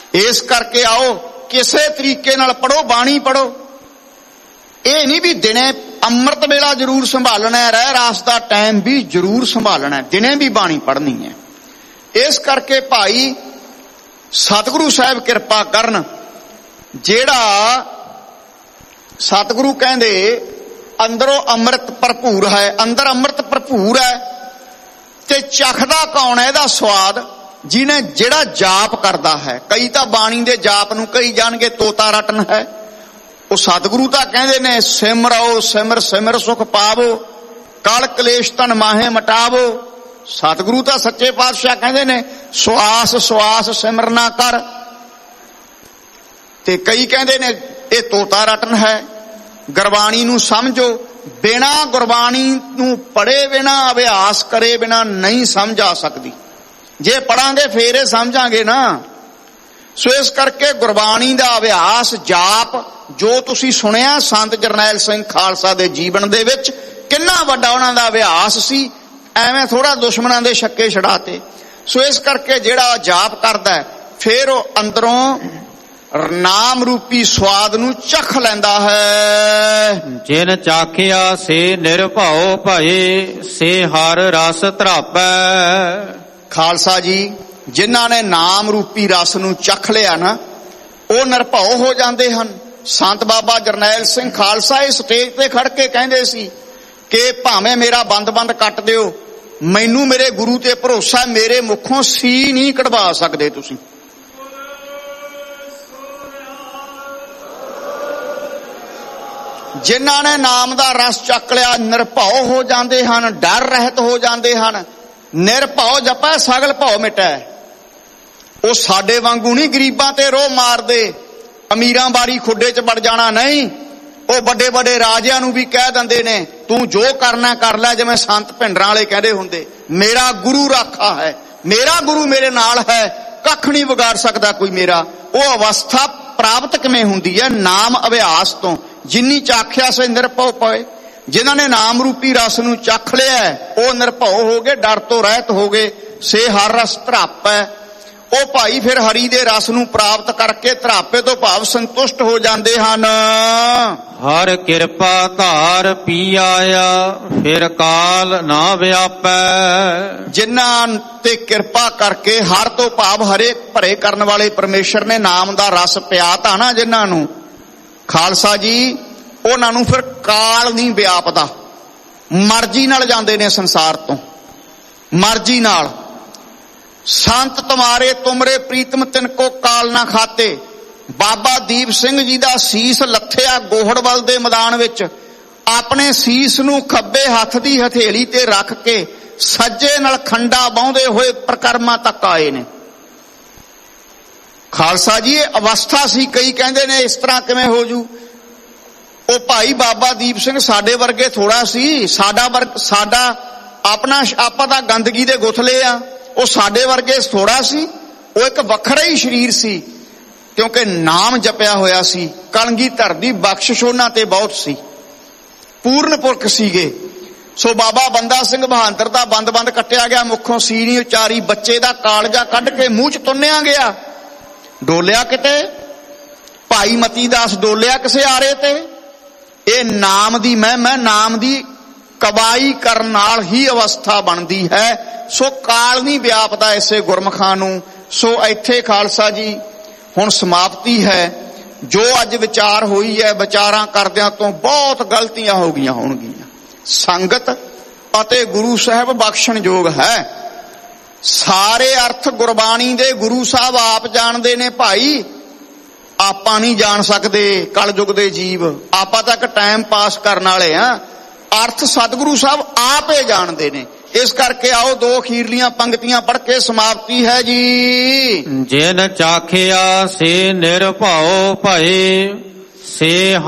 ਇਸ ਕਰਕੇ ਆਓ ਕਿਸੇ ਤਰੀਕੇ ਨਾਲ ਪੜੋ, ਬਾਣੀ ਪੜੋ। ਇਹ ਨਹੀਂ ਵੀ ਦਿਨੇ ਅੰਮ੍ਰਿਤ ਵੇਲਾ ਜ਼ਰੂਰ ਸੰਭਾਲਣਾ, ਰਹਿ ਰਾਸ ਦਾ ਟਾਈਮ ਵੀ ਜ਼ਰੂਰ ਸੰਭਾਲਣਾ, ਦਿਨੇ ਵੀ ਬਾਣੀ ਪੜ੍ਹਨੀ ਹੈ। ਇਸ ਕਰਕੇ ਭਾਈ ਸਤਿਗੁਰੂ ਸਾਹਿਬ ਕਿਰਪਾ ਕਰਨ। ਜਿਹੜਾ ਸਤਿਗੁਰੂ ਕਹਿੰਦੇ ਅੰਦਰੋਂ ਅੰਮ੍ਰਿਤ ਭਰਪੂਰ ਹੈ, ਅੰਦਰ ਅੰਮ੍ਰਿਤ ਭਰਪੂਰ ਹੈ, ਤੇ ਚੱਖਦਾ ਕੌਣ ਹੈ ਇਹਦਾ ਸਵਾਦ? ਜਿਹਨੇ ਜਿਹੜਾ ਜਾਪ ਕਰਦਾ ਹੈ। ਕਈ ਤਾਂ ਬਾਣੀ ਦੇ ਜਾਪ ਨੂੰ ਕਹੀ ਜਾਣਗੇ ਤੋਤਾ ਰਟਨ ਹੈ। ਉਹ ਸਤਿਗੁਰੂ ਤਾਂ ਕਹਿੰਦੇ ਨੇ ਸਿਮਰੋ ਸਿਮਰ ਸਿਮਰ ਸੁਖ ਪਾਵੋ, ਕਲ ਕਲੇਸ਼ ਤਨ ਮਾਹੇ ਮਟਾਵੋ। ਸਤਿਗੁਰੂ ਤਾਂ ਸੱਚੇ ਪਾਤਸ਼ਾਹ ਕਹਿੰਦੇ ਨੇ ਸਵਾਸ ਸਵਾਸ ਸਿਮਰਨਾ ਕਰ। ਤੇ ਕਈ ਕਹਿੰਦੇ ਨੇ ਇਹ ਤੋਤਾ ਰਟਨ ਹੈ। ਗੁਰਬਾਣੀ ਨੂੰ ਸਮਝੋ, ਬਿਨਾ ਗੁਰਬਾਣੀ ਨੂੰ ਪੜ੍ਹੇ ਬਿਨਾ ਅਭਿਆਸ ਕਰੇ ਬਿਨਾ ਨਹੀਂ ਸਮਝ ਆ ਸਕਦੀ। ਜੇ ਪੜਾਂਗੇ ਫੇਰ ਇਹ ਸਮਝਾਂਗੇ ਨਾ। ਸੋ ਇਸ ਕਰਕੇ ਗੁਰਬਾਣੀ ਦਾ ਅਭਿਆਸ ਜਾਪ ਜੋ ਤੁਸੀਂ ਸੁਣਿਆ ਸੰਤ ਜਰਨੈਲ ਸਿੰਘ ਖਾਲਸਾ ਦੇ ਜੀਵਨ ਦੇ ਵਿੱਚ ਕਿੰਨਾ ਵੱਡਾ ਉਹਨਾਂ ਦਾ ਅਭਿਆਸ ਸੀ। ਐਵੇਂ ਥੋੜਾ ਦੁਸ਼ਮਣਾਂ ਦੇ ਛੱਕੇ ਛਡਾਤੇ। ਸੋ ਇਸ ਕਰਕੇ ਜਿਹੜਾ ਜਾਪ ਕਰਦਾ ਹੈ ਫੇਰ ਉਹ ਅੰਦਰੋਂ ਨਾਮ ਰੂਪੀ ਸਵਾਦ ਨੂੰ ਚਖ ਲੈਂਦਾ ਹੈ। ਜਿਨ ਚਾਖਿਆ ਸੇ ਨਿਰਭਉ ਭਏ, ਸੇ ਹਰ ਰਸ ਧਰਾਪੈ। ਖਾਲਸਾ ਜੀ ਜਿਨ੍ਹਾਂ ਨੇ ਨਾਮ ਰੂਪੀ ਰਸ ਨੂੰ ਚਖ ਲਿਆ ਨਾ, ਉਹ ਨਿਰਭਉ ਹੋ ਜਾਂਦੇ ਹਨ। ਸੰਤ ਬਾਬਾ ਜਰਨੈਲ ਸਿੰਘ ਖਾਲਸਾ ਇਸ ਸਟੇਜ ਤੇ ਖੜ ਕੇ ਕਹਿੰਦੇ ਸੀ ਕਿ ਭਾਵੇਂ ਮੇਰਾ ਬੰਦ ਕੱਟ ਦਿਓ, ਮੈਨੂੰ ਮੇਰੇ ਗੁਰੂ ਤੇ ਭਰੋਸਾ, ਮੇਰੇ ਮੁਖੋਂ ਸੀ ਨਹੀਂ ਕਢਵਾ ਸਕਦੇ ਤੁਸੀਂ। ਜਿਨ੍ਹਾਂ ਨੇ ਨਾਮ ਦਾ ਰਸ ਚੱਕ ਲਿਆ ਨਿਰਭਉ ਹੋ ਜਾਂਦੇ ਹਨ, ਡਰ ਰਹਿਤ ਹੋ ਜਾਂਦੇ ਹਨ। ਨਿਰਭਉ ਜਪੈ ਸਗਲ ਭਉ ਮਿਟੈ। ਉਹ ਸਾਡੇ ਵਾਂਗੂ ਨਹੀਂ ਗਰੀਬਾਂ ਤੇ ਰੋਹ ਮਾਰਦੇ, ਅਮੀਰਾਂ ਬਾਰੀ ਖੁੱਡੇ 'ਚ ਵੜ ਜਾਣਾ ਨਹੀਂ। ਉਹ ਵੱਡੇ ਵੱਡੇ ਰਾਜਿਆਂ ਨੂੰ ਵੀ ਕਹਿ ਦਿੰਦੇ ਨੇ ਤੂੰ ਜੋ ਕਰਨਾ ਕਰ ਲੈ, ਜਿਵੇਂ ਸੰਤ ਭਿੰਡਰਾਂ ਵਾਲੇ ਕਹਿੰਦੇ ਹੁੰਦੇ, ਮੇਰਾ ਗੁਰੂ ਰਾਖਾ ਹੈ, ਮੇਰਾ ਗੁਰੂ ਮੇਰੇ ਨਾਲ ਹੈ, ਕੱਖ ਨਹੀਂ ਵਿਗਾੜ ਸਕਦਾ ਕੋਈ ਮੇਰਾ। ਉਹ ਅਵਸਥਾ ਪ੍ਰਾਪਤ ਕਿਵੇਂ ਹੁੰਦੀ ਹੈ? ਨਾਮ ਅਭਿਆਸ ਤੋਂ। ਜਿੰਨੀ ਚਾਖਿਆ ਸੇ ਨਿਰਭਉ ਪਏ। ਜਿਨ੍ਹਾਂ ਨੇ ਨਾਮ ਰੂਪੀ ਰਸ ਨੂੰ ਚੱਖ ਲਿਆ ਉਹ ਨਿਰਭਉ ਹੋ ਗਏ, ਡਰ ਤੋਂ ਰਹਿਤ ਹੋ ਗਏ। ਸੇ ਹਰ ਰਸ ਧਰਾਪੈ। ਉਹ ਭਾਈ ਫਿਰ ਹਰੀ ਦੇ ਰਸ ਨੂੰ ਪ੍ਰਾਪਤ ਕਰਕੇ ਧਰਾਪੇ ਤੋਂ ਭਾਵ ਸੰਤੁਸ਼ਟ ਹੋ ਜਾਂਦੇ ਹਨ। ਹਰ ਕਿਰਪਾ ਧਾਰ ਪੀ ਆਇਆ, ਫਿਰ ਕਾਲ ਨਾ ਵਿਆਪੈ। ਜਿਨ੍ਹਾਂ ਤੇ ਕਿਰਪਾ ਕਰਕੇ ਹਰ ਤੋਂ ਭਾਵ ਹਰੇ ਭਰੇ ਕਰਨ ਵਾਲੇ ਪਰਮੇਸ਼ਰ ਨੇ ਨਾਮ ਦਾ ਰਸ ਪਿਆਤਾ ਨਾ ਜਿਨ੍ਹਾਂ ਨੂੰ, ਖਾਲਸਾ ਜੀ ਉਹਨਾਂ ਨੂੰ ਫਿਰ ਕਾਲ ਨਹੀਂ ਵਿਆਪਦਾ। ਮਰਜ਼ੀ ਨਾਲ ਜਾਂਦੇ ਨੇ ਸੰਸਾਰ ਤੋਂ, ਮਰਜ਼ੀ ਨਾਲ। ਸੰਤ ਤੁਮਾਰੇ ਤੁਮਰੇ ਪ੍ਰੀਤਮ ਤਿਨਕੋ ਕਾਲ ਨਾ ਖਾਤੇ। ਬਾਬਾ ਦੀਪ ਸਿੰਘ ਜੀ ਦਾ ਸੀਸ ਲੱਥਿਆ ਗੋਹੜਵਲ ਦੇ ਮੈਦਾਨ ਵਿੱਚ। ਆਪਣੇ ਸੀਸ ਨੂੰ ਖੱਬੇ ਹੱਥ ਦੀ ਹਥੇਲੀ ਤੇ ਰੱਖ ਕੇ ਸੱਜੇ ਨਾਲ ਖੰਡਾ ਬਾਹੁੰਦੇ ਹੋਏ ਪ੍ਰਕਰਮਾਂ ਤੱਕ ਆਏ ਨੇ। ਖਾਲਸਾ ਜੀ ਇਹ ਅਵਸਥਾ ਸੀ। ਕਈ ਕਹਿੰਦੇ ਨੇ ਇਸ ਤਰ੍ਹਾਂ ਕਿਵੇਂ ਹੋ ਜੂ। ਉਹ ਭਾਈ ਬਾਬਾ ਦੀਪ ਸਿੰਘ ਸਾਡੇ ਵਰਗੇ ਥੋੜਾ ਸੀ। ਸਾਡਾ ਆਪਾਂ ਤਾਂ ਗੰਦਗੀ ਦੇ ਗੁਥਲੇ ਆ, ਉਹ ਸਾਡੇ ਵਰਗੇ ਥੋੜਾ ਸੀ। ਉਹ ਇੱਕ ਵੱਖਰਾ ਹੀ ਸਰੀਰ ਸੀ ਕਿਉਂਕਿ ਨਾਮ ਜਪਿਆ ਹੋਇਆ ਸੀ। ਕਲਗੀਧਰ ਦੀ ਬਖਸ਼ਿਸ਼ ਉਹਨਾਂ ਤੇ ਬਹੁਤ ਸੀ, ਪੂਰਨ ਪੁਰਖ ਸੀਗੇ। ਸੋ ਬਾਬਾ ਬੰਦਾ ਸਿੰਘ ਬਹਾਦਰ ਦਾ ਬੰਦ ਕੱਟਿਆ ਗਿਆ, ਮੁੱਖੋਂ ਸੀ ਨਹੀਂ ਉਚਾਰੀ। ਬੱਚੇ ਦਾ ਕਾਲਜਾ ਕੱਢ ਕੇ ਮੂੰਹ 'ਚ ਤੁੰਨਿਆ ਗਿਆ, ਡੋਲਿਆ ਕਿਤੇ। ਭਾਈ ਮਤੀ ਦਾਸ ਡੋਲਿਆ ਕਿਸੇ ਆਰੇ ਤੇ। ਇਹ ਨਾਮ ਦੀ ਮਹਿਮਾ, ਨਾਮ ਦੀ ਕਬਾਈ ਕਰਨ ਨਾਲ ਹੀ ਅਵਸਥਾ ਬਣਦੀ ਹੈ। ਸੋ ਕਾਲ ਨਹੀਂ ਵਿਆਪਦਾ ਇਸੇ ਗੁਰਮਖਾਂ ਨੂੰ। ਸੋ ਇੱਥੇ ਖਾਲਸਾ ਜੀ ਹੁਣ ਸਮਾਪਤੀ ਹੈ। ਜੋ ਅੱਜ ਵਿਚਾਰ ਹੋਈ ਹੈ, ਵਿਚਾਰਾਂ ਕਰਦਿਆਂ ਤੋਂ ਬਹੁਤ ਗਲਤੀਆਂ ਹੋ ਗਈਆਂ ਹੋਣਗੀਆਂ। ਸੰਗਤ ਅਤੇ ਗੁਰੂ ਸਾਹਿਬ ਬਖਸ਼ਣਯੋਗ ਹੈ। ਸਾਰੇ ਅਰਥ ਗੁਰਬਾਣੀ ਦੇ ਗੁਰੂ ਸਾਹਿਬ ਆਪ ਜਾਣਦੇ ਨੇ ਭਾਈ, ਆਪਾਂ ਨਹੀਂ ਜਾਣ ਸਕਦੇ। ਕਲਯੁਗ ਦੇ ਜੀਵ ਆਪਾਂ ਤਾਂ ਇੱਕ ਟਾਈਮ ਪਾਸ ਕਰਨ ਵਾਲੇ ਆ। ਅਰਥ ਸਤਿਗੁਰੂ ਸਾਹਿਬ ਆਪ ਹੀ ਜਾਣਦੇ ਨੇ। ਇਸ ਕਰਕੇ ਆਓ ਦੋ ਅਖੀਰਲੀਆਂ ਪੰਕਤੀਆਂ ਪੜ੍ਹ ਕੇ ਸਮਾਪਤੀ ਹੈ ਜੀ। ਜਿਨ ਚਾਖਿਆ ਸੇ ਨਿਰਭਉ ਭਏ, ਸੇ